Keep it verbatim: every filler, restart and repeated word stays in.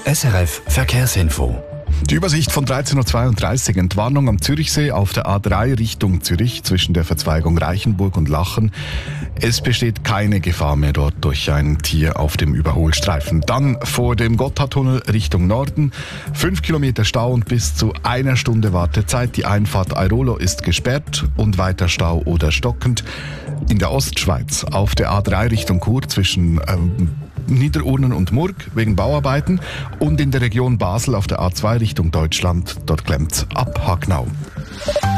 S R F Verkehrsinfo. Die Übersicht von dreizehn Uhr zweiunddreißig. Entwarnung am Zürichsee auf der A drei Richtung Zürich zwischen der Verzweigung Reichenburg und Lachen. Es besteht keine Gefahr mehr dort durch ein Tier auf dem Überholstreifen. Dann vor dem Gotthardtunnel Richtung Norden. Fünf Kilometer Stau und bis zu einer Stunde Wartezeit. Die Einfahrt Airolo ist gesperrt und weiter Stau oder stockend. In der Ostschweiz auf der A drei Richtung Chur zwischen ähm, Niederurnen und Murg wegen Bauarbeiten und in der Region Basel auf der A zwei Richtung Deutschland, dort klemmt's ab Hagnau.